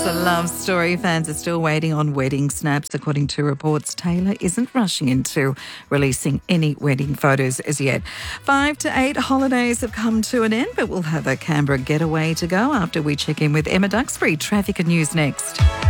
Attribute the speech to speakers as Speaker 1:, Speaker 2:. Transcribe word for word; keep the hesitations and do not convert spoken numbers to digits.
Speaker 1: a love story. Fans are still waiting on wedding snaps. According to reports, Taylor isn't rushing into releasing any wedding photos as yet. Five to eight holidays have come to an end, but we'll have a Canberra getaway to go after we check in with Emma Duxbury. Traffic and news next.